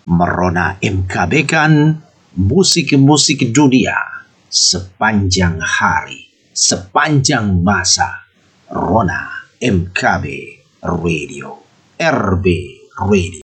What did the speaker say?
Merona MKB kan musik-musik dunia sepanjang hari, sepanjang masa. Rona MKB Radio, RB Radio.